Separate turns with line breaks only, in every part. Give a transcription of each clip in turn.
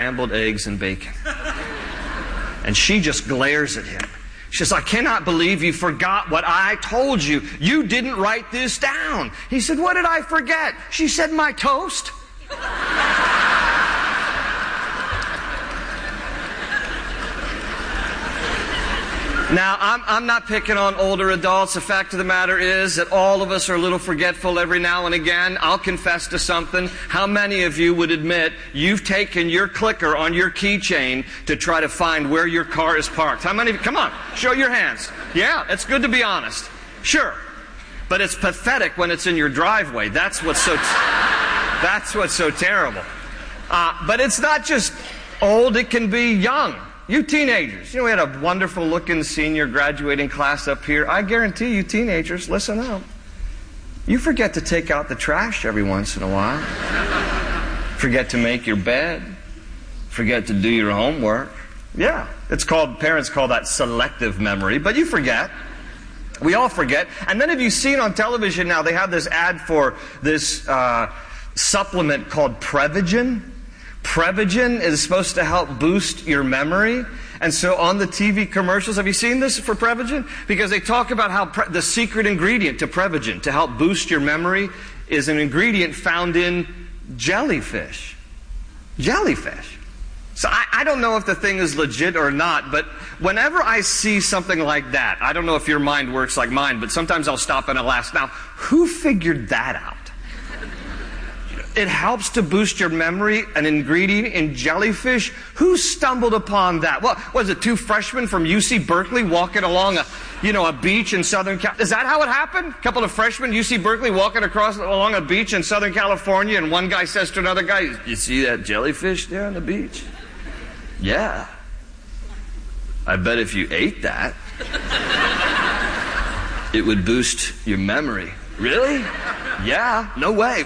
scrambled eggs and bacon. And she just glares at him. She says, I cannot believe you forgot what I told you. You didn't write this down. He said, what did I forget? She said, my toast. Now, I'm not picking on older adults. The fact of the matter is that all of us are a little forgetful every now and again. I'll confess to something. How many of you would admit you've taken your clicker on your keychain to try to find where your car is parked? How many of you? Come on, show your hands. Yeah, it's good to be honest. Sure. But it's pathetic when it's in your driveway. That's what's so terrible. But it's not just old, it can be young. You teenagers, we had a wonderful looking senior graduating class up here. I guarantee you teenagers, listen up. You forget to take out the trash every once in a while. Forget to make your bed. Forget to do your homework. Yeah, parents call that selective memory, but you forget. We all forget. And then have you seen on television now, they have this ad for this supplement called Prevagen. Prevagen is supposed to help boost your memory. And so on the TV commercials, have you seen this for Prevagen? Because they talk about how the secret ingredient to Prevagen to help boost your memory is an ingredient found in jellyfish. Jellyfish. So I don't know if the thing is legit or not, but whenever I see something like that, I don't know if your mind works like mine, but sometimes I'll stop and I'll ask, now, who figured that out? It helps to boost your memory, an ingredient in jellyfish. Who stumbled upon that? Well, was it two freshmen from UC Berkeley walking along a beach in Southern California? Is that how it happened? A couple of freshmen, UC Berkeley, walking along a beach in Southern California, and one guy says to another guy, you see that jellyfish there on the beach? Yeah. I bet if you ate that, it would boost your memory. Really? Yeah. No way.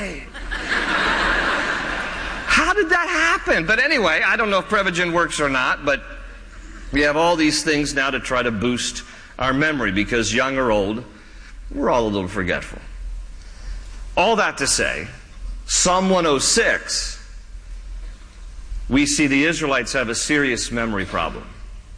How did that happen? But anyway, I don't know if Prevagen works or not, but we have all these things now to try to boost our memory because young or old, we're all a little forgetful. All that to say, Psalm 106, we see the Israelites have a serious memory problem,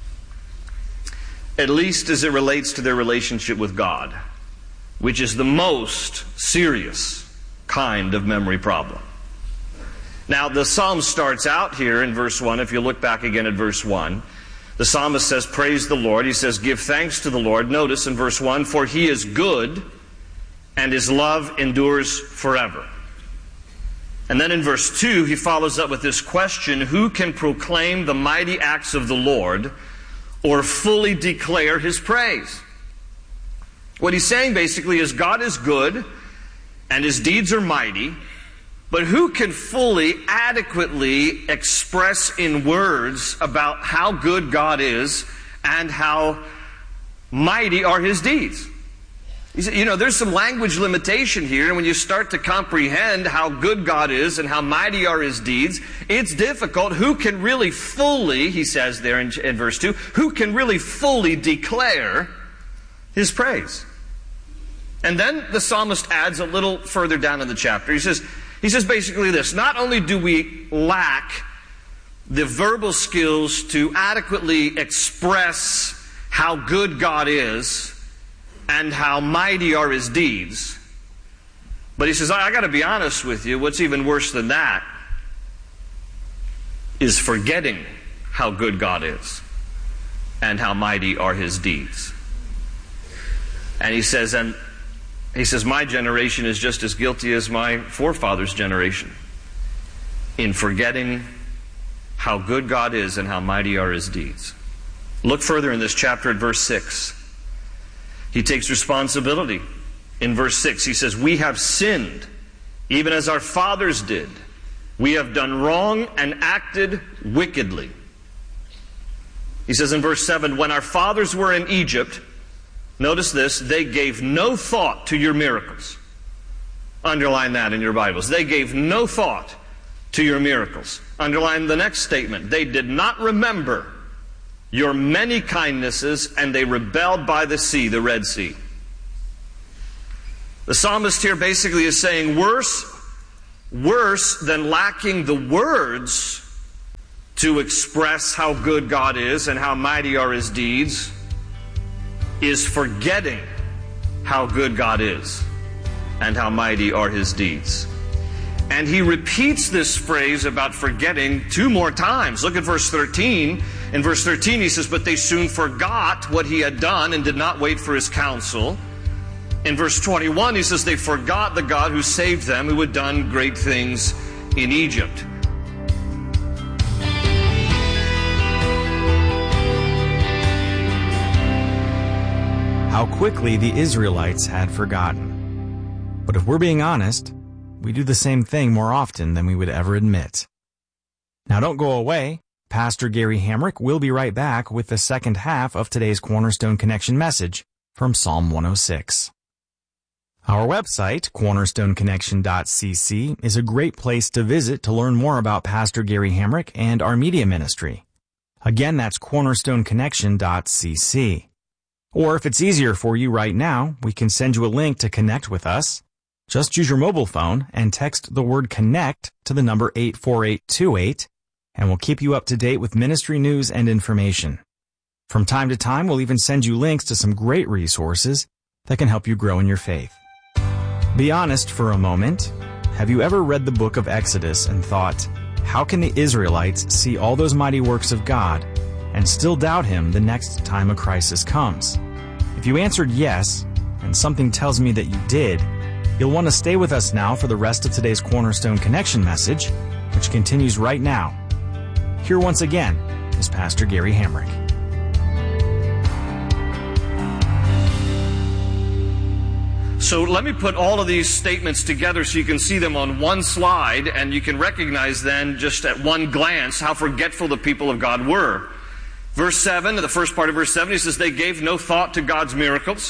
at least as it relates to their relationship with God, which is the most serious kind of memory problem. Now, the psalm starts out here in verse 1. If you look back again at verse 1, the psalmist says, praise the Lord. He says, give thanks to the Lord. Notice in verse 1, for he is good and his love endures forever. And then in verse 2, he follows up with this question, who can proclaim the mighty acts of the Lord or fully declare his praise? What he's saying basically is God is good and his deeds are mighty, but who can fully, adequately express in words about how good God is and how mighty are his deeds? He said, there's some language limitation here, and when you start to comprehend how good God is and how mighty are his deeds, it's difficult. Who can really fully, he says there in verse 2, who can really fully declare his praise? And then the psalmist adds a little further down in the chapter. He says basically this, not only do we lack the verbal skills to adequately express how good God is and how mighty are his deeds, but he says, I got to be honest with you, what's even worse than that is forgetting how good God is and how mighty are his deeds. And he says, my generation is just as guilty as my forefathers' generation in forgetting how good God is and how mighty are his deeds. Look further in this chapter at verse 6. He takes responsibility. In verse 6, he says, we have sinned, even as our fathers did. We have done wrong and acted wickedly. He says in verse 7, when our fathers were in Egypt, notice this, they gave no thought to your miracles. Underline that in your Bibles. They gave no thought to your miracles. Underline the next statement. They did not remember your many kindnesses, and they rebelled by the sea, the Red Sea. The psalmist here basically is saying worse than lacking the words to express how good God is and how mighty are His deeds is forgetting how good God is and how mighty are His deeds. And he repeats this phrase about forgetting 2 more times. Look at verse 13. In verse 13 he says, "But they soon forgot what he had done and did not wait for his counsel." In verse 21 he says, "They forgot the God who saved them, who had done great things in Egypt."
How quickly the Israelites had forgotten. But if we're being honest, we do the same thing more often than we would ever admit. Now don't go away. Pastor Gary Hamrick will be right back with the second half of today's Cornerstone Connection message from Psalm 106. Our website, cornerstoneconnection.cc, is a great place to visit to learn more about Pastor Gary Hamrick and our media ministry. Again, that's cornerstoneconnection.cc. Or if it's easier for you right now, we can send you a link to connect with us. Just use your mobile phone and text the word CONNECT to the number 84828, and we'll keep you up to date with ministry news and information. From time to time, we'll even send you links to some great resources that can help you grow in your faith. Be honest for a moment. Have you ever read the book of Exodus and thought, how can the Israelites see all those mighty works of God and still doubt Him the next time a crisis comes? If you answered yes, and something tells me that you did, you'll want to stay with us now for the rest of today's Cornerstone Connection message, which continues right now. Here once again is Pastor Gary Hamrick.
So let me put all of these statements together so you can see them on one slide, and you can recognize then just at one glance how forgetful the people of God were. Verse 7, the first part of verse 7, he says, "They gave no thought to God's miracles."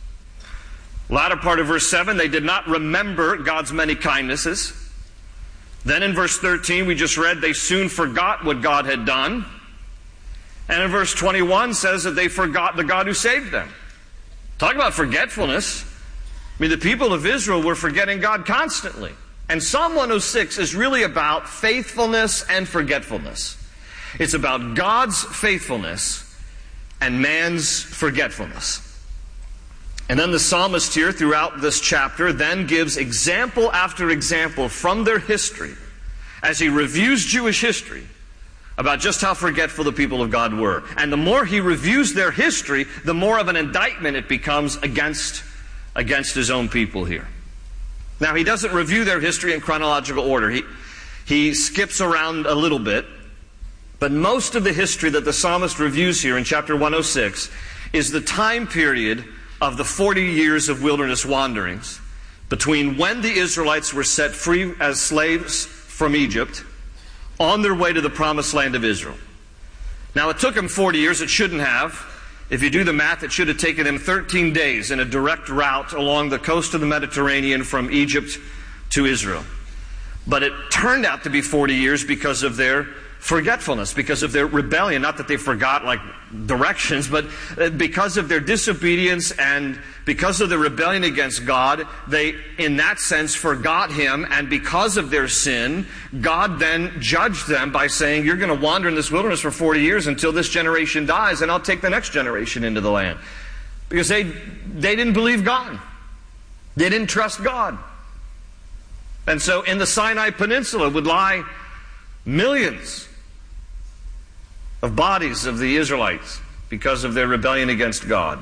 Latter part of verse 7, they did not remember God's many kindnesses. Then in verse 13, we just read, they soon forgot what God had done. And in verse 21 says that they forgot the God who saved them. Talk about forgetfulness. I mean, the people of Israel were forgetting God constantly. And Psalm 106 is really about faithfulness and forgetfulness. It's about God's faithfulness and man's forgetfulness. And then the psalmist here throughout this chapter then gives example after example from their history as he reviews Jewish history about just how forgetful the people of God were. And the more he reviews their history, the more of an indictment it becomes against his own people here. Now, he doesn't review their history in chronological order. He skips around a little bit. But most of the history that the psalmist reviews here in chapter 106 is the time period of the 40 years of wilderness wanderings between when the Israelites were set free as slaves from Egypt on their way to the promised land of Israel. Now, it took them 40 years. It shouldn't have. If you do the math, it should have taken them 13 days in a direct route along the coast of the Mediterranean from Egypt to Israel. But it turned out to be 40 years because of their forgetfulness, because of their rebellion. Not that they forgot like directions, but because of their disobedience and because of their rebellion against God, they, in that sense, forgot Him. And because of their sin, God then judged them by saying, you're going to wander in this wilderness for 40 years until this generation dies, and I'll take the next generation into the land. Because they didn't believe God. They didn't trust God. And so in the Sinai Peninsula would lie millions of bodies of the Israelites because of their rebellion against God.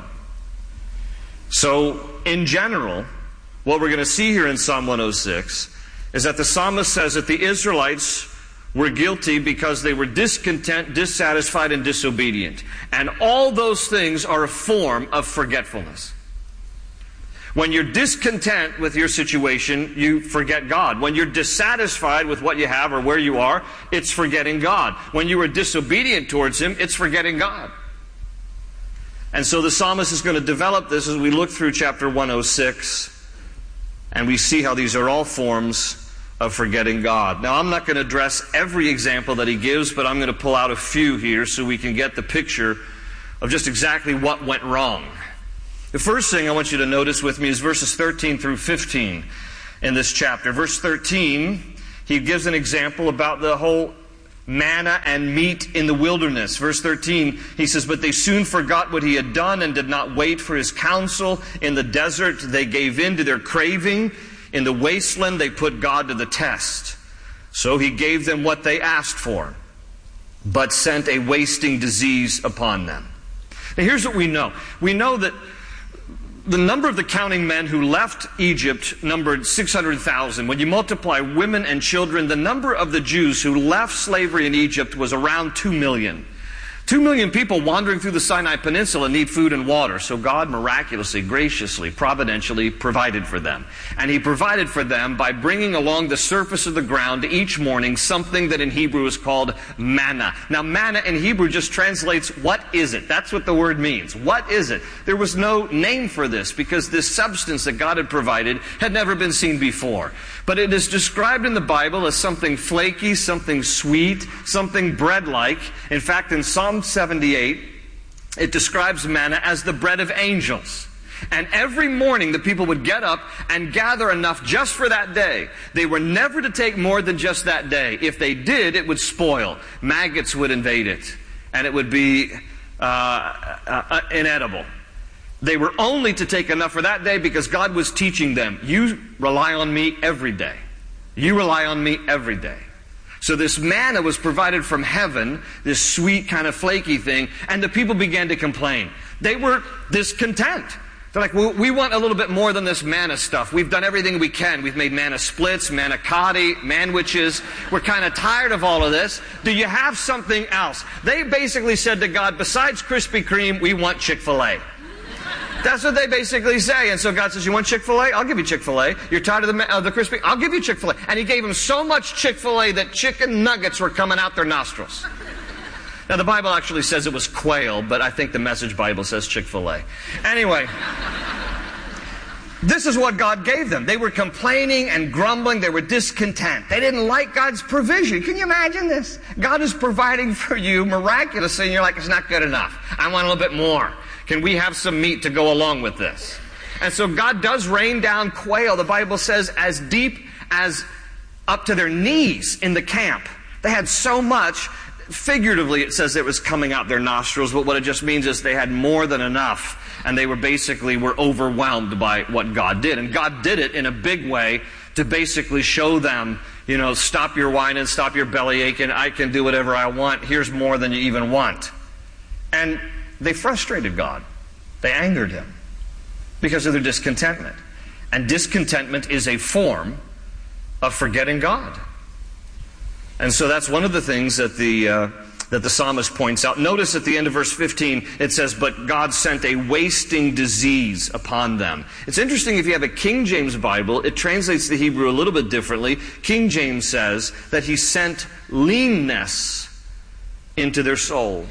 So, in general, what we're going to see here in Psalm 106 is that the psalmist says that the Israelites were guilty because they were discontent, dissatisfied, and disobedient. And all those things are a form of forgetfulness. When you're discontent with your situation, you forget God. When you're dissatisfied with what you have or where you are, it's forgetting God. When you are disobedient towards Him, it's forgetting God. And so the psalmist is going to develop this as we look through chapter 106, and we see how these are all forms of forgetting God. Now, I'm not going to address every example that he gives, but I'm going to pull out a few here so we can get the picture of just exactly what went wrong. The first thing I want you to notice with me is verses 13 through 15 in this chapter. Verse 13, he gives an example about the whole manna and meat in the wilderness. Verse 13, he says, "But they soon forgot what he had done and did not wait for his counsel. In the desert they gave in to their craving. In the wasteland they put God to the test. So he gave them what they asked for, but sent a wasting disease upon them." Now here's what we know. We know that the number of the counting men who left Egypt numbered 600,000. When you multiply women and children, the number of the Jews who left slavery in Egypt was around 2 million. 2 million people wandering through the Sinai Peninsula need food and water. So God miraculously, graciously, providentially provided for them. And He provided for them by bringing along the surface of the ground each morning something that in Hebrew is called manna. Now manna in Hebrew just translates, what is it? That's what the word means. What is it? There was no name for this because this substance that God had provided had never been seen before. But it is described in the Bible as something flaky, something sweet, something bread-like. In fact, in Psalm 78, it describes manna as the bread of angels. And every morning the people would get up and gather enough just for that day. They were never to take more than just that day. If they did, it would spoil. Maggots would invade it, and it would be inedible. They were only to take enough for that day because God was teaching them, you rely on me every day. You rely on me every day. So this manna was provided from heaven, this sweet kind of flaky thing, and the people began to complain. They were discontent. They're like, well, we want a little bit more than this manna stuff. We've done everything we can. We've made manna splits, manna cotti, manwiches. We're kind of tired of all of this. Do you have something else? They basically said to God, besides Krispy Kreme, we want Chick-fil-A. That's what they basically say. And so God says, you want Chick-fil-A? I'll give you Chick-fil-A. You're tired of the crispy? I'll give you Chick-fil-A. And He gave them so much Chick-fil-A that chicken nuggets were coming out their nostrils. Now the Bible actually says it was quail, but I think the Message Bible says Chick-fil-A. Anyway, this is what God gave them. They were complaining and grumbling. They were discontent. They didn't like God's provision. Can you imagine this? God is providing for you miraculously, and you're like, it's not good enough. I want a little bit more. Can we have some meat to go along with this? And so God does rain down quail, the Bible says, as deep as up to their knees in the camp. They had so much, figuratively it says it was coming out their nostrils, but what it just means is they had more than enough. And they were overwhelmed by what God did. And God did it in a big way to basically show them, stop your whining, stop your belly aching, I can do whatever I want, here's more than you even want. And they frustrated God. They angered Him because of their discontentment. And discontentment is a form of forgetting God. And so that's one of the things that the psalmist points out. Notice at the end of verse 15, it says, but God sent a wasting disease upon them. It's interesting, if you have a King James Bible, it translates the Hebrew a little bit differently. King James says that He sent leanness into their soul.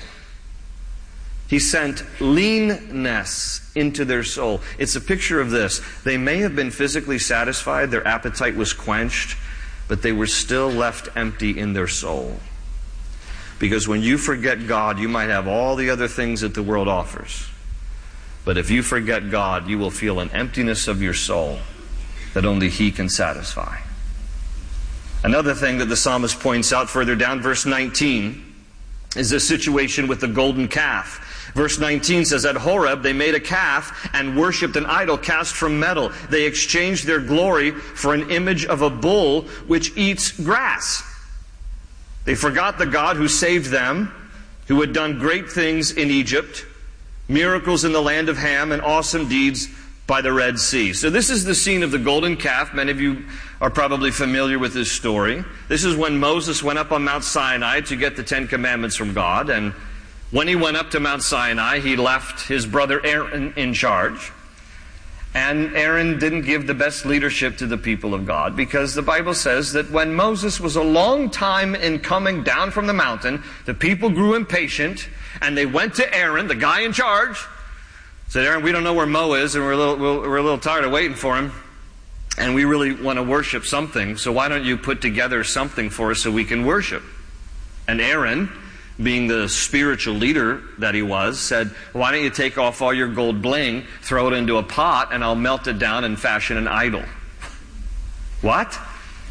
He sent leanness into their soul. It's a picture of this. They may have been physically satisfied, their appetite was quenched, but they were still left empty in their soul. Because when you forget God, you might have all the other things that the world offers. But if you forget God, you will feel an emptiness of your soul that only He can satisfy. Another thing that the psalmist points out further down, verse 19, is the situation with the golden calf. Verse 19 says, at Horeb they made a calf and worshipped an idol cast from metal. They exchanged their glory for an image of a bull which eats grass. They forgot the God who saved them, who had done great things in Egypt, miracles in the land of Ham, and awesome deeds by the Red Sea. So this is the scene of the golden calf. Many of you are probably familiar with this story. This is when Moses went up on Mount Sinai to get the Ten Commandments from God. And when he went up to Mount Sinai, he left his brother Aaron in charge. And Aaron didn't give the best leadership to the people of God, because the Bible says that when Moses was a long time in coming down from the mountain, the people grew impatient, and they went to Aaron, the guy in charge, said, Aaron, we don't know where Mo is, and we're a little tired of waiting for him, and we really want to worship something, so why don't you put together something for us so we can worship? And Aaron, being the spiritual leader that he was, said, why don't you take off all your gold bling, throw it into a pot, and I'll melt it down and fashion an idol. What?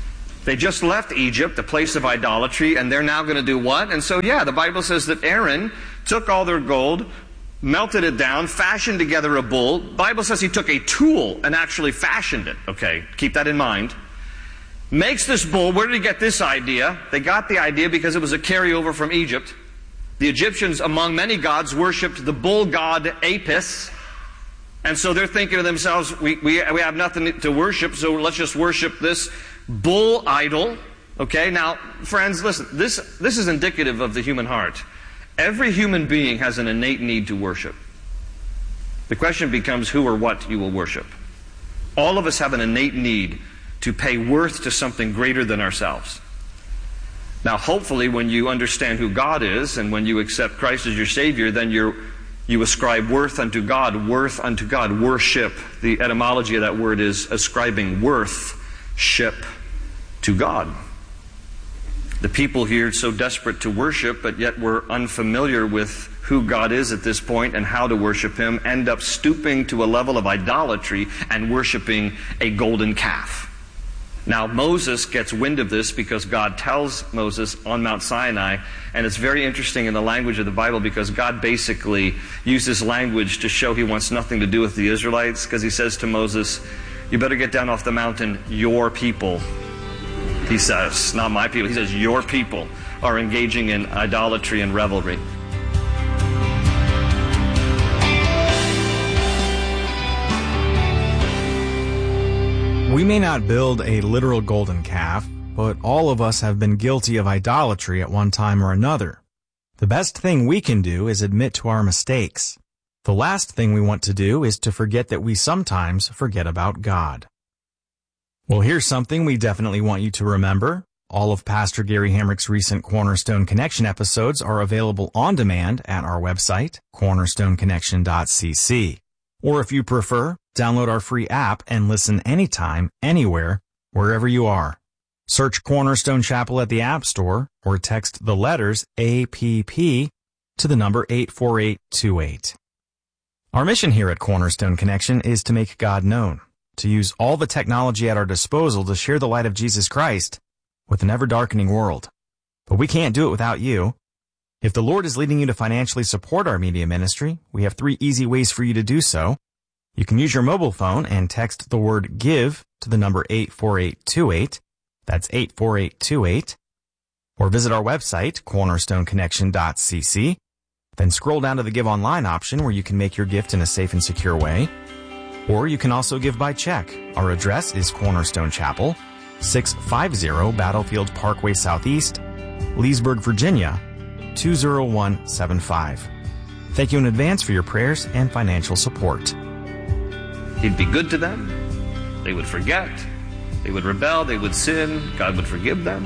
They just left Egypt, the place of idolatry, and they're now going to do what? And so, the Bible says that Aaron took all their gold, melted it down, fashioned together a bull. The Bible says he took a tool and actually fashioned it. Okay, keep that in mind. Makes this bull. Where did he get this idea? They got the idea because it was a carryover from Egypt. The Egyptians, among many gods, worshipped the bull god Apis. And so they're thinking to themselves, we have nothing to worship, so let's just worship this bull idol. Okay, now, friends, listen, this is indicative of the human heart. Every human being has an innate need to worship. The question becomes who or what you will worship. All of us have an innate need to pay worth to something greater than ourselves. Now, hopefully, when you understand who God is and when you accept Christ as your Savior, then you ascribe worth unto God, worship. The etymology of that word is ascribing worth-ship to God. The people here so desperate to worship, but yet were unfamiliar with who God is at this point and how to worship Him, end up stooping to a level of idolatry and worshiping a golden calf. Now, Moses gets wind of this because God tells Moses on Mount Sinai, and it's very interesting in the language of the Bible because God basically uses language to show He wants nothing to do with the Israelites, because He says to Moses, you better get down off the mountain, your people. He says, not my people. He says, your people are engaging in idolatry and revelry.
We may not build a literal golden calf, but all of us have been guilty of idolatry at one time or another. The best thing we can do is admit to our mistakes. The last thing we want to do is to forget that we sometimes forget about God. Well, here's something we definitely want you to remember. All of Pastor Gary Hamrick's recent Cornerstone Connection episodes are available on demand at our website, cornerstoneconnection.cc. Or if you prefer, download our free app and listen anytime, anywhere, wherever you are. Search Cornerstone Chapel at the App Store or text the letters APP to the number 84828. Our mission here at Cornerstone Connection is to make God known, to use all the technology at our disposal to share the light of Jesus Christ with an ever-darkening world. But we can't do it without you. If the Lord is leading you to financially support our media ministry, we have 3 easy ways for you to do so. You can use your mobile phone and text the word GIVE to the number 84828. That's 84828. Or visit our website, cornerstoneconnection.cc. Then scroll down to the Give Online option where you can make your gift in a safe and secure way. Or you can also give by check. Our address is Cornerstone Chapel, 650 Battlefield Parkway Southeast, Leesburg, Virginia, 20175. Thank you in advance for your prayers and financial support.
He'd be good to them. They would forget. They would rebel. They would sin. God would forgive them.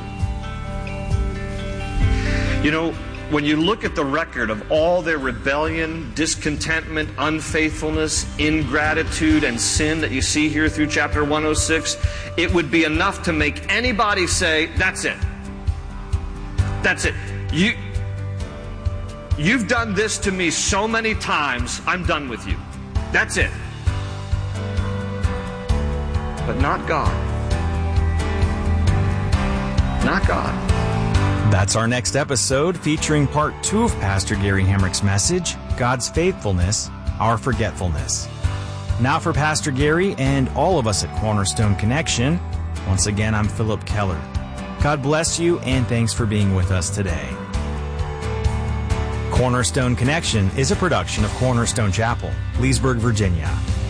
You know, when you look at the record of all their rebellion, discontentment, unfaithfulness, ingratitude, and sin that you see here through chapter 106, it would be enough to make anybody say, that's it. That's it. You've done this to me so many times, I'm done with you. That's it. But not God. Not God.
That's our next episode, featuring part 2 of Pastor Gary Hamrick's message, God's Faithfulness, Our Forgetfulness. Now for Pastor Gary and all of us at Cornerstone Connection, once again, I'm Philip Keller. God bless you, and thanks for being with us today. Cornerstone Connection is a production of Cornerstone Chapel, Leesburg, Virginia.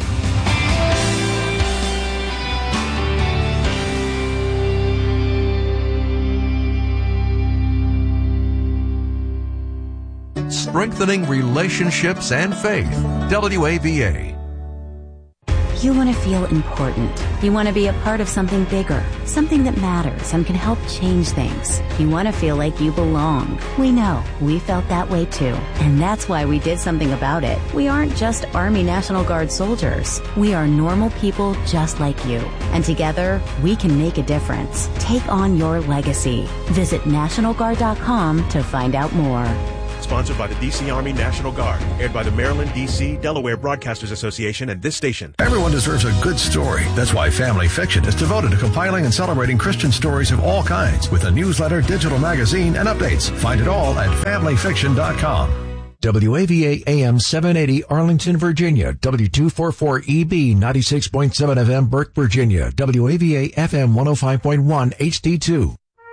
Strengthening relationships and faith. WAVA.
You want to feel important. You want to be a part of something bigger, something that matters and can help change things. You want to feel like you belong. We know. We felt that way too. And that's why we did something about it. We aren't just Army National Guard soldiers. We are normal people just like you. And together, we can make a difference. Take on your legacy. Visit NationalGuard.com to find out more.
Sponsored by the D.C. Army National Guard. Aired by the Maryland, D.C., Delaware Broadcasters Association and this station.
Everyone deserves a good story. That's why Family Fiction is devoted to compiling and celebrating Christian stories of all kinds with a newsletter, digital magazine, and updates. Find it all at familyfiction.com. WAVA AM 780 Arlington, Virginia. W244EB 96.7 FM Burke, Virginia. WAVA FM 105.1 HD2.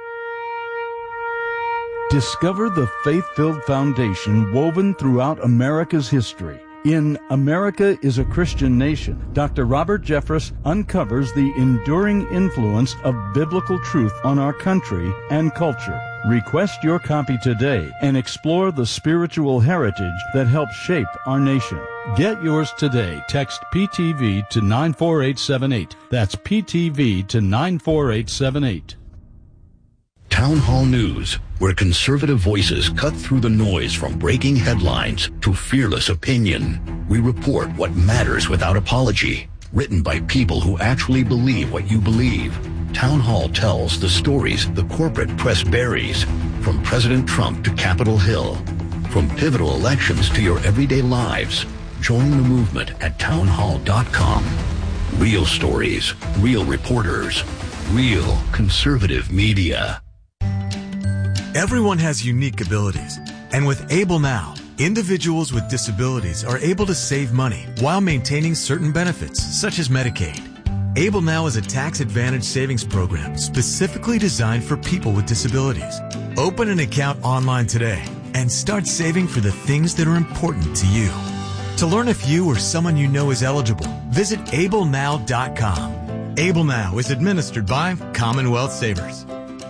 Discover the faith-filled foundation woven throughout America's history. In America is a Christian Nation, Dr. Robert Jeffress uncovers the enduring influence of biblical truth on our country and culture. Request your copy today and explore the spiritual heritage that helped shape our nation. Get yours today. Text PTV to 94878. That's PTV to 94878.
Town Hall News, where conservative voices cut through the noise from breaking headlines to fearless opinion. We report what matters without apology. Written by people who actually believe what you believe. Town Hall tells the stories the corporate press buries, from President Trump to Capitol Hill, from pivotal elections to your everyday lives. Join the movement at townhall.com. Real stories, real reporters, real conservative media.
Everyone has unique abilities, and with Able Now, individuals with disabilities are able to save money while maintaining certain benefits, such as Medicaid. Able Now is a tax-advantaged savings program specifically designed for people with disabilities. Open an account online today and start saving for the things that are important to you. To learn if you or someone you know is eligible, visit ablenow.com. Able Now is administered by Commonwealth Savers.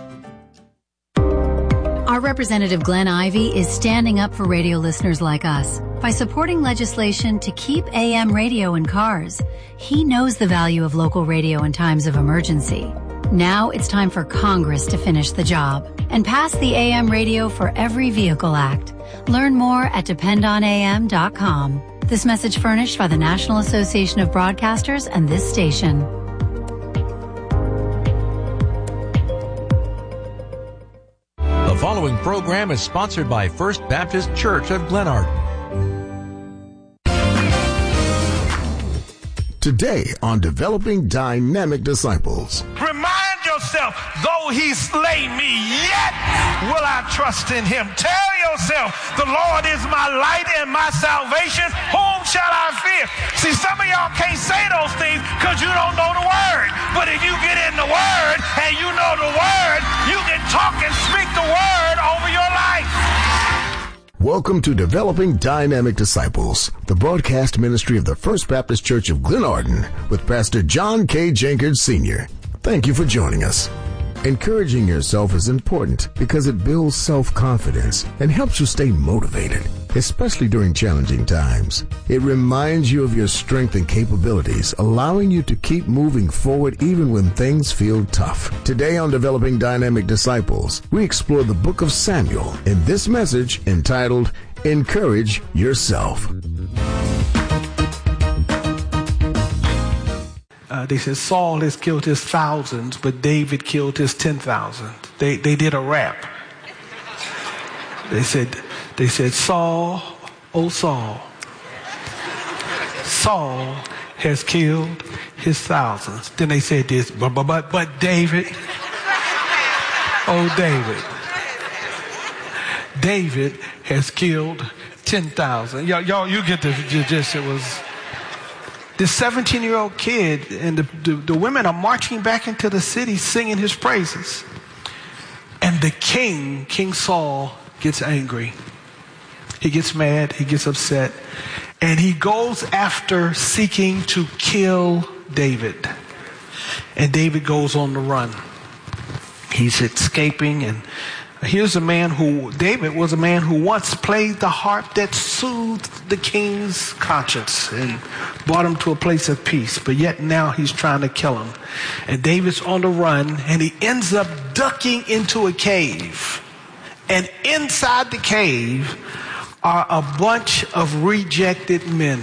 Our Representative Glenn Ivey is standing up for radio listeners like us by supporting legislation to keep AM radio in cars. He knows the value of local radio in times of emergency. Now it's time for Congress to finish the job and pass the AM Radio for Every Vehicle Act. Learn more at dependonam.com. This message furnished by the National Association of Broadcasters and this station.
The following program is sponsored by First Baptist Church of Glenarden.
Today on Developing Dynamic Disciples.
Remind yourself, though he slay me, yet will I trust in him. Tell yourself, the Lord is my light and my salvation. Whom shall I fear? See, some of y'all can't say those things because you don't know the word. But if you get in the word and you know the word, you can talk and speak the word over your life.
Welcome to Developing Dynamic Disciples, the broadcast ministry of the First Baptist Church of Glenarden with Pastor John K. Jenkins Sr. Thank you for joining us. Encouraging yourself is important because it builds self-confidence and helps you stay motivated, especially during challenging times. It reminds you of your strength and capabilities, allowing you to keep moving forward even when things feel tough. Today on Developing Dynamic Disciples, we explore the book of Samuel in this message entitled, Encourage Yourself.
They said Saul has killed his thousands, but David killed his 10,000. They did a rap. They said, Saul, oh Saul, Saul has killed his thousands. Then they said this, but David, oh David has killed 10,000. Y'all, you get the gist. It was this 17-year-old kid, and the women are marching back into the city singing his praises. And the king, King Saul, gets angry. He gets mad, he gets upset, and he goes after seeking to kill David. And David goes on the run. He's escaping, and here's David was a man who once played the harp that soothed the king's conscience and brought him to a place of peace, but yet now he's trying to kill him. And David's on the run, and he ends up ducking into a cave. And inside the cave are a bunch of rejected men.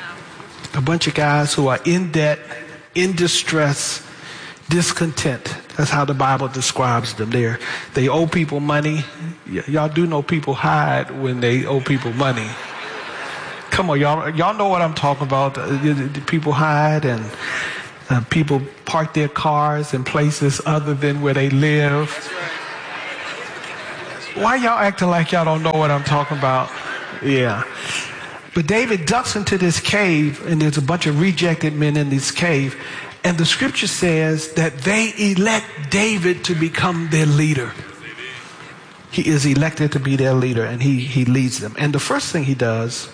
A bunch of guys who are in debt, in distress, discontent. That's how the Bible describes them. They owe people money. Y'all do know people hide when they owe people money. Come on, y'all know what I'm talking about. People hide, and people park their cars in places other than where they live. Why y'all acting like y'all don't know what I'm talking about? Yeah. But David ducks into this cave, and there's a bunch of rejected men in this cave. And the scripture says that they elect David to become their leader. He is elected to be their leader, and he leads them. And the first thing he does,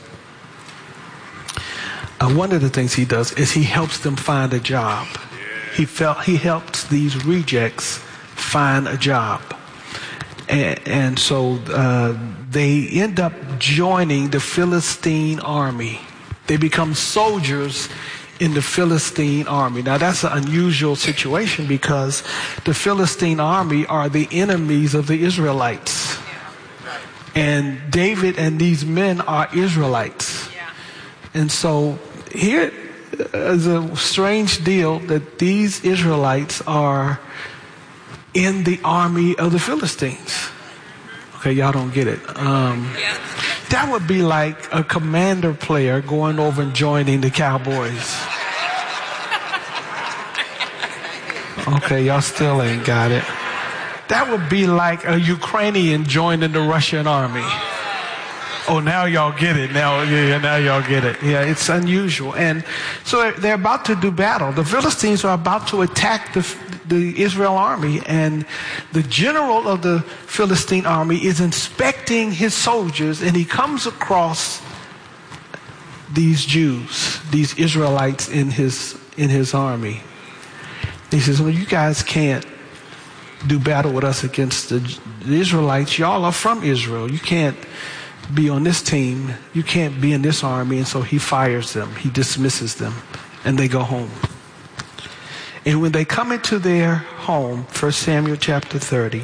one of the things he does is he helps them find a job. He helps these rejects find a job. And so they end up joining the Philistine army. They become soldiers in the Philistine army. Now that's an unusual situation because the Philistine army are the enemies of the Israelites. And David and these men are Israelites. And so here is a strange deal that these Israelites are in the army of the Philistines. Okay, y'all don't get it. That would be like a Commander player going over and joining the Cowboys. Okay, y'all still ain't got it. That would be like a Ukrainian joining the Russian army. Oh, now y'all get it. Now y'all get it. Yeah, it's unusual. And so they're about to do battle. The Philistines are about to attack the Israel army, and the general of the Philistine army is inspecting his soldiers, and he comes across these Jews, these Israelites in his army. He says, well, you guys can't do battle with us against the Israelites. Y'all are from Israel. You can't be on this team. You can't be in this army. And so he fires them. He dismisses them, and they go home. And when they come into their home, 1 Samuel chapter 30,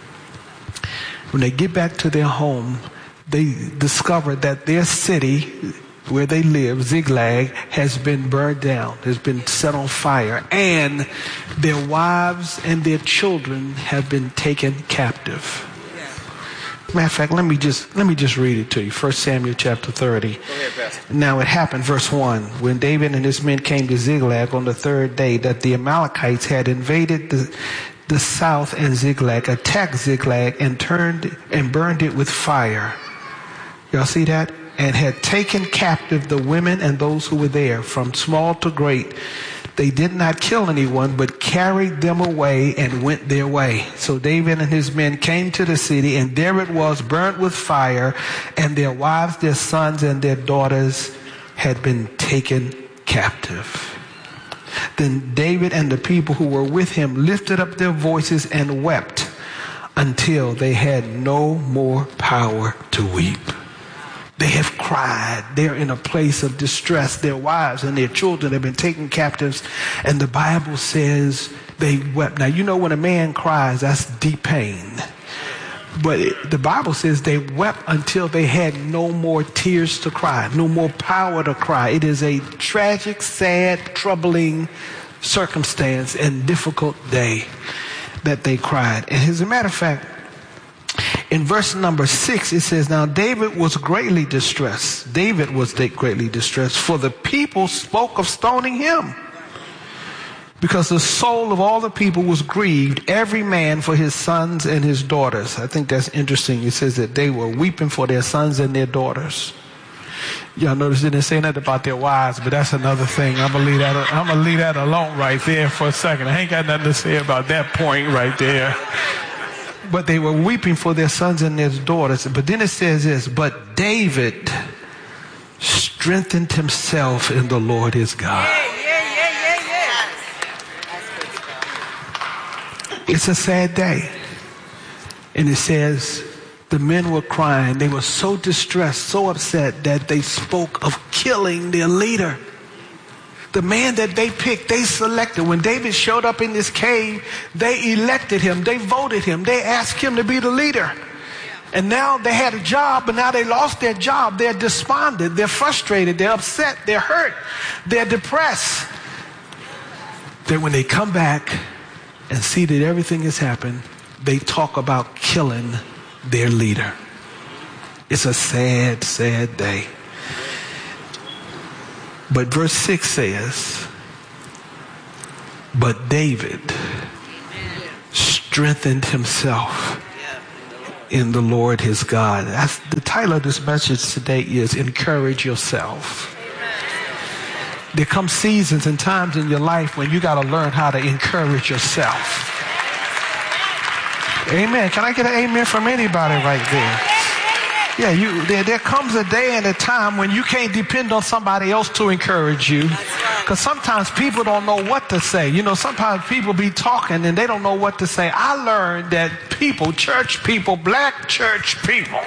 when they get back to their home, they discover that their city where they live, Ziklag, has been burned down, has been set on fire, and their wives and their children have been taken captive. Matter of fact, let me just read it to you. 1 Samuel chapter 30.
Go ahead, Pastor.
Now it happened, verse 1, when David and his men came to Ziklag on the third day, that the Amalekites had invaded the south and Ziklag, attacked Ziklag, and burned it with fire. Y'all see that? And had taken captive the women and those who were there, from small to great. They did not kill anyone, but carried them away and went their way. So David and his men came to the city, and there it was, burnt with fire, and their wives, their sons, and their daughters had been taken captive. Then David and the people who were with him lifted up their voices and wept until they had no more power to weep. They have cried. They're in a place of distress. Their wives and their children have been taken captives. And the Bible says they wept. Now, you know when a man cries, that's deep pain. But the Bible says they wept until they had no more tears to cry, no more power to cry. It is a tragic, sad, troubling circumstance and difficult day that they cried. And as a matter of fact, in verse number 6, it says, now David was greatly distressed. David was greatly distressed, for the people spoke of stoning him, because the soul of all the people was grieved, every man for his sons and his daughters. I think that's interesting. It says that they were weeping for their sons and their daughters. Y'all notice it didn't say nothing about their wives, but that's another thing. I'm gonna leave that alone right there for a second. I ain't got nothing to say about that point right there. But they were weeping for their sons and their daughters. But then it says this, but David strengthened himself in the Lord his God. It's a sad day. And it says the men were crying. They were so distressed, so upset that they spoke of killing their leader. The man that they picked, they selected. When David showed up in this cave, they elected him. They voted him. They asked him to be the leader. And now they had a job, but now they lost their job. They're despondent. They're frustrated. They're upset. They're hurt. They're depressed. Then when they come back, and see that everything has happened, they talk about killing their leader. It's a sad, sad day. But verse 6 says, but David strengthened himself in the Lord his God. That's the title of this message today is Encourage Yourself. There come seasons and times in your life when you got to learn how to encourage yourself. Amen. Can I get an amen from anybody right there? Yeah, there comes a day and a time when you can't depend on somebody else to encourage you. Because sometimes people don't know what to say. You know, sometimes people be talking and they don't know what to say. I learned that people, church people, black church people,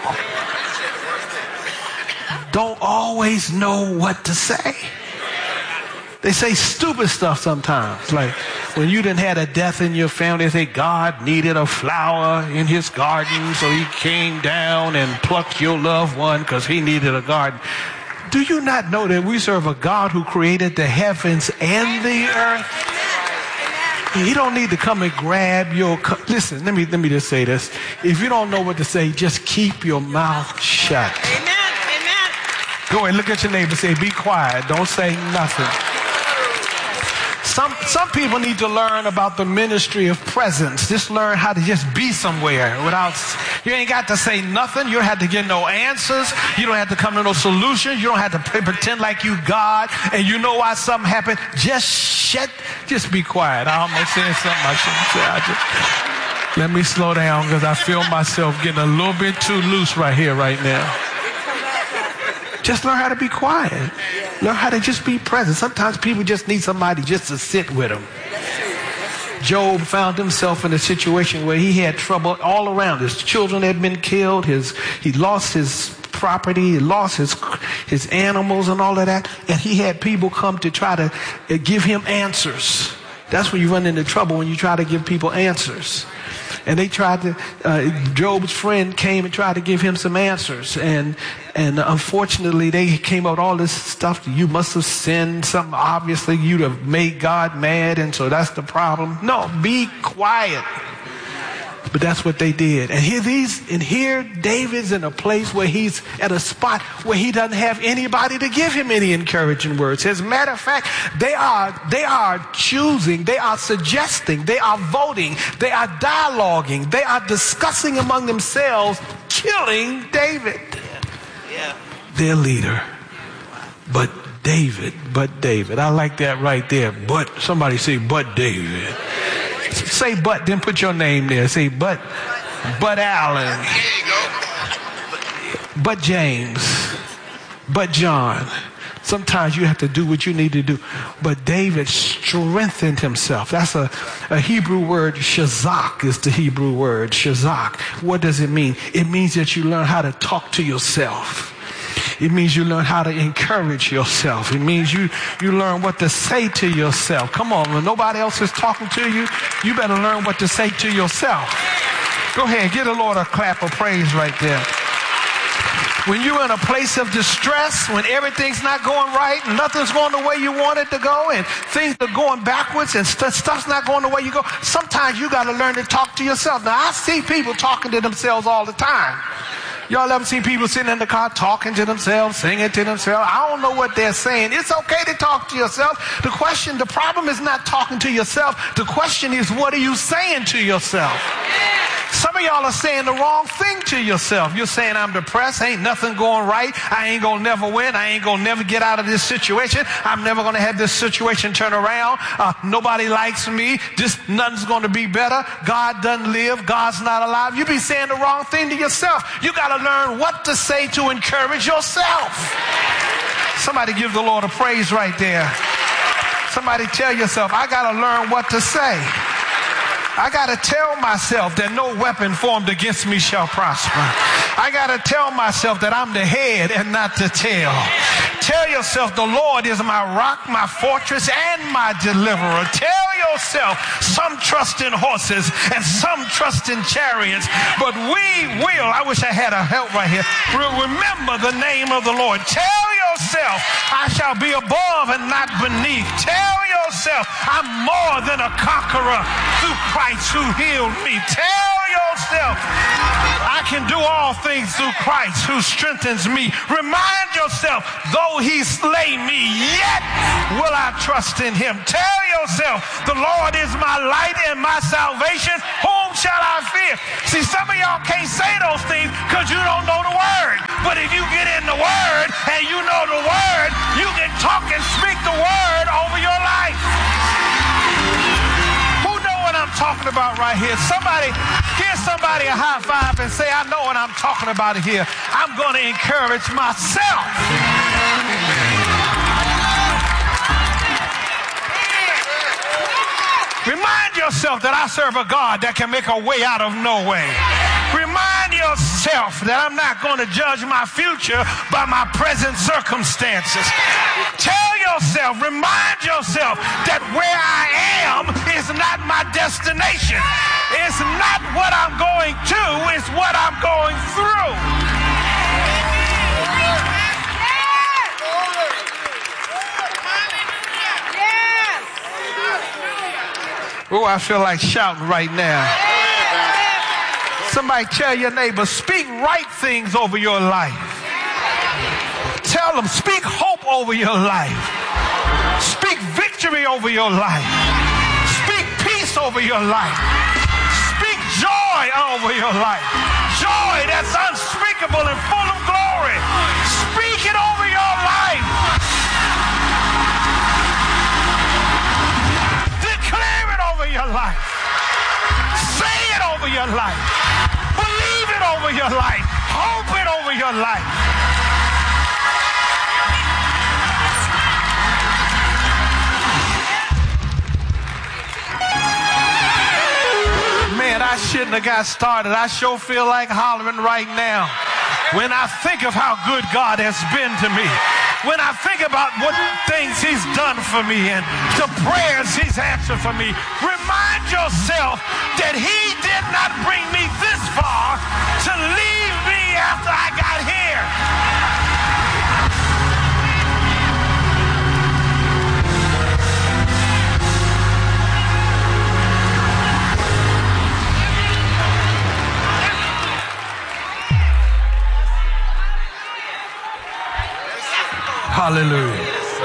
don't always know what to say. They say stupid stuff sometimes. Like when you done had a death in your family, they say God needed a flower in his garden, so he came down and plucked your loved one because he needed a garden. Do you not know that we serve a God who created the heavens and the earth? He don't need to come and grab your... Listen, let me just say this. If you don't know what to say, just keep your mouth shut.
Amen. Amen.
Go and look at your neighbor and say, be quiet. Don't say nothing. Some people need to learn about the ministry of presence. Just learn how to just be somewhere without, you ain't got to say nothing. You don't have to get no answers. You don't have to come to no solution. You don't have to pretend like you God and you know why something happened. Just be quiet. I almost said something I shouldn't say. Let me slow down because I feel myself getting a little bit too loose right here, right now. Just learn how to be quiet. Learn how to just be present. Sometimes people just need somebody just to sit with them. Job found himself in a situation where he had trouble all around. His children had been killed. He lost his property. He lost his animals and all of that. And he had people come to try to give him answers. That's when you run into trouble, when you try to give people answers. And they tried to, Job's friend came and tried to give him some answers. And unfortunately, they came out with all this stuff. You must have sinned something. Obviously, you'd have made God mad. And so that's the problem. No, be quiet. But that's what they did. And here David's in a place where he's at a spot where he doesn't have anybody to give him any encouraging words. As a matter of fact, they are choosing, they are suggesting, they are voting, they are dialoguing, they are discussing among themselves killing David.
Yeah.
Their leader. But David. I like that right there. But somebody say, but David. Say but, then put your name there. Say but Allen, but James, but John. Sometimes you have to do what you need to do. But David strengthened himself. That's a Hebrew word. Shazak is the Hebrew word. Shazak. What does it mean? It means that you learn how to talk to yourself. It means you learn how to encourage yourself. It means you learn what to say to yourself. Come on, when nobody else is talking to you, you better learn what to say to yourself. Go ahead, give the Lord a clap of praise right there. When you're in a place of distress, when everything's not going right, and nothing's going the way you want it to go, and things are going backwards, and stuff's not going the way you go, sometimes you got to learn to talk to yourself. Now, I see people talking to themselves all the time. Y'all ever seen people sitting in the car talking to themselves, singing to themselves? I don't know what they're saying. It's okay to talk to yourself. The problem is not talking to yourself. The question is, what are you saying to yourself? Some of y'all are saying the wrong thing to yourself. You're saying, I'm depressed. Ain't nothing going right. I ain't going to never win. I ain't going to never get out of this situation. I'm never going to have this situation turn around. Nobody likes me. Nothing's going to be better. God doesn't live. God's not alive. You be saying the wrong thing to yourself. You got to learn what to say to encourage yourself. Somebody give the Lord a praise right there. Somebody tell yourself, I got to learn what to say. I got to tell myself that no weapon formed against me shall prosper. I got to tell myself that I'm the head and not the tail. Tell yourself the Lord is my rock, my fortress, and my deliverer. Tell yourself some trust in horses and some trust in chariots, but we will, I wish I had a help right here, remember the name of the Lord. Tell yourself, I shall be above and not beneath. Tell yourself, I'm more than a conqueror through Christ who healed me. Tell yourself, I can do all things through Christ who strengthens me. Remind yourself, though he slay me, yet will I trust in him. Tell yourself, the Lord is my light and my salvation. Whom shall I fear? See, some of y'all can't say those things because you don't know the word. But if you get in the word and you know the word, you can talk and speak the word over your life. Who know what I'm talking about right here? Somebody, give somebody a high five and say, I know what I'm talking about here. I'm going to encourage myself. Remind yourself that I serve a God that can make a way out of no way. Remind yourself that I'm not going to judge my future by my present circumstances. Tell yourself, remind yourself that where I am is not my destination. It's not what I'm going to, it's what I'm going through. Oh, I feel like shouting right now. Somebody tell your neighbor, speak right things over your life. Tell them, speak hope over your life. Speak victory over your life. Speak peace over your life. Speak joy over your life. Joy that's unspeakable and full of glory. Speak it over your life. Your life. Say it over your life. Believe it over your life. Hope it over your life. Man, I shouldn't have got started. I sure feel like hollering right now when I think of how good God has been to me. When I think about what things he's done for me and the prayers he's answered for me, remind yourself that he did not bring me this far to leave me after I got here. Hallelujah.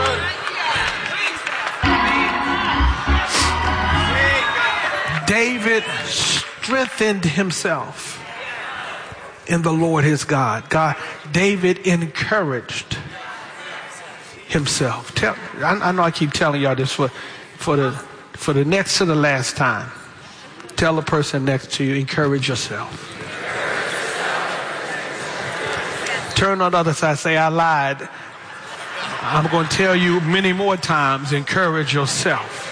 David strengthened himself in the Lord his God. David encouraged himself. I know I keep telling y'all this for the next to the last time. Tell the person next to you, encourage yourself. Turn on the other side, say, I lied. I'm going to tell you many more times, encourage yourself.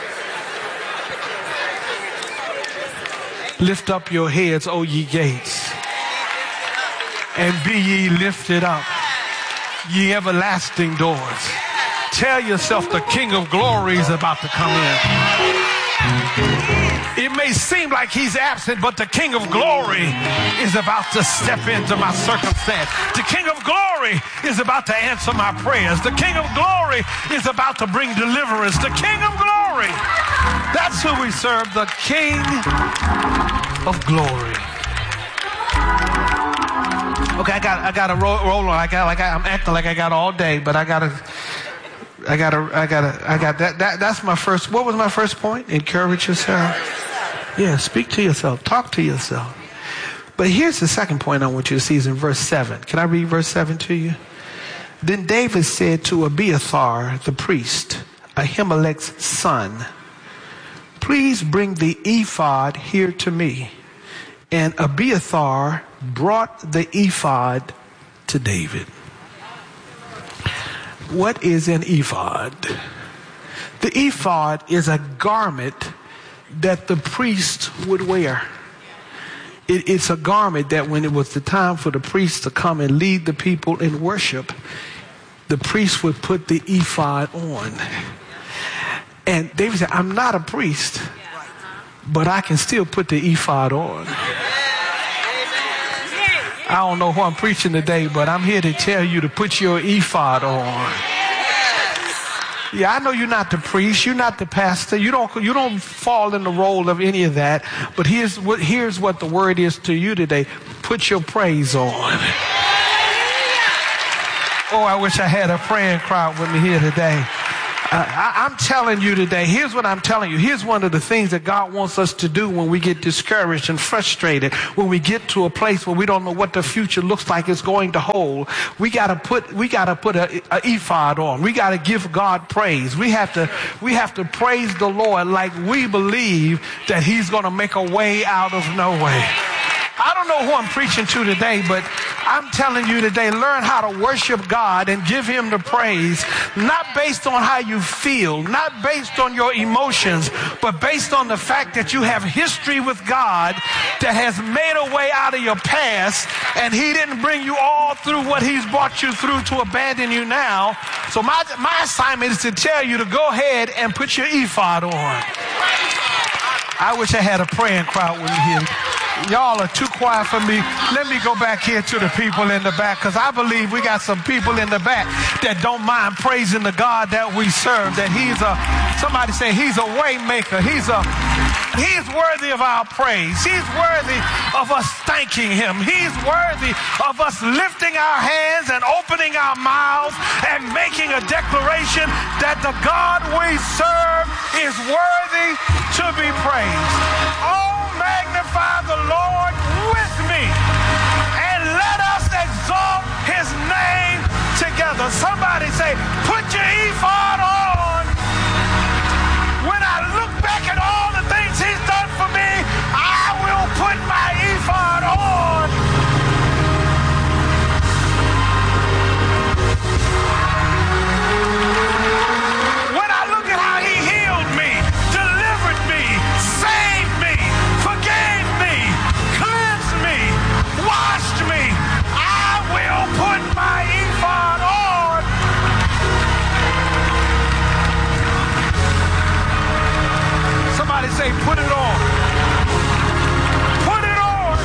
Lift up your heads, O ye gates, and be ye lifted up, ye everlasting doors. Tell yourself the King of Glory is about to come in. It may seem like he's absent, but the King of Glory is about to step into my circumstance. The King of Glory is about to answer my prayers. The King of Glory is about to bring deliverance. The King of Glory. That's who we serve, the King of Glory. Okay, I got to roll on. I'm acting like I got all day, but I got that. That's my first. What was my first point? Encourage yourself. Yeah, speak to yourself. Talk to yourself. But here's the second point I want you to see is in verse 7. Can I read verse 7 to you? Then David said to Abiathar, the priest, Ahimelech's son, please bring the ephod here to me. And Abiathar brought the ephod to David. What is an ephod? The ephod is a garment that the priest would wear. It's a garment that when it was the time for the priest to come and lead the people in worship, the priest would put the ephod on. And David said, I'm not a priest, but I can still put the ephod on. I don't know who I'm preaching today, but I'm here to tell you to put your ephod on. Yeah, I know you're not the priest, you're not the pastor, you don't fall in the role of any of that. But here's what the word is to you today. Put your praise on. Oh, I wish I had a praying crowd with me here today. I'm telling you today, here's what I'm telling you. Here's one of the things that God wants us to do when we get discouraged and frustrated, when we get to a place where we don't know what the future looks like it's going to hold. We gotta put a ephod on. We gotta give God praise. We have to praise the Lord like we believe that He's gonna make a way out of no way. I don't know who I'm preaching to today, but I'm telling you today, learn how to worship God and give Him the praise, not based on how you feel, not based on your emotions, but based on the fact that you have history with God that has made a way out of your past, and He didn't bring you all through what He's brought you through to abandon you now. So my assignment is to tell you to go ahead and put your ephod on. I wish I had a praying crowd with me here. Y'all are too quiet for me. Let me go back here to the people in the back, because I believe we got some people in the back that don't mind praising the God that we serve, that somebody say He's a way maker. He's worthy of our praise. He's worthy of us thanking Him. He's worthy of us lifting our hands and opening our mouths and making a declaration that the God we serve is worthy to be praised. Oh, magnify the Lord with me, and let us exalt His name together. Somebody say, put your ephod on. When I look back at all the things He's done for me, I will put my ephod on. When I look at how He healed me, delivered me, saved me, forgave me, cleansed me, washed me, I will put my ephod on. Somebody say, put it on. Put it on.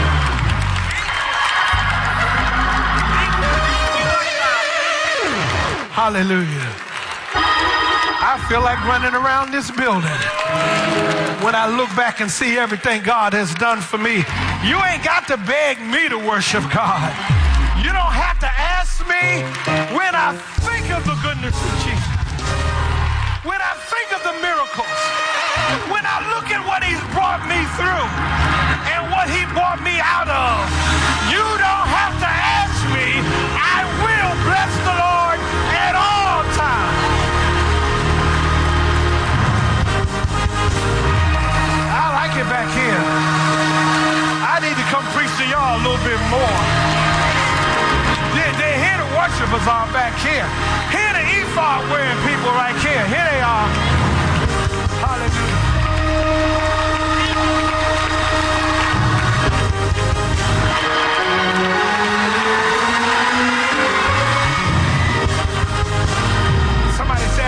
Hallelujah. I feel like running around this building when I look back and see everything God has done for me. You ain't got to beg me to worship God. You don't have to ask me. When I think of the goodness of Jesus, when I think of the miracles, when I look at what He's brought me through and what He brought me out of, you don't have to ask me. I will bless the Lord at all times. I like it back here. I need to come preach to y'all a little bit more. They're here, the worshipers are back here. Here the ephod wearing people right here. Here they are. Hallelujah. Somebody say,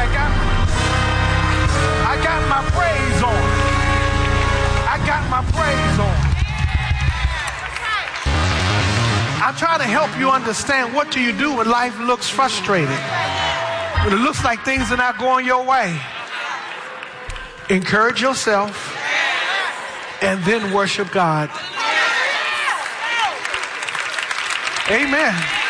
I got my praise on. I got my praise on. I'm trying to help you understand, what do you do when life looks frustrated? When it looks like things are not going your way? Encourage yourself and then worship God. Amen.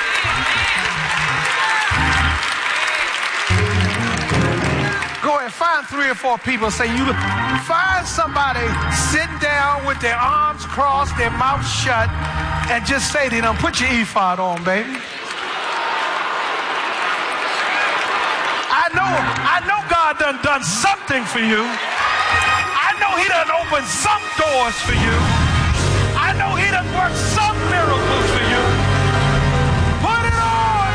Go ahead, find 3 or 4 people. Say, you find somebody sitting down with their arms crossed, their mouth shut, and just say to them, put your ephod on, baby. I know God done something for you. I know He done opened some doors for you. I know He done worked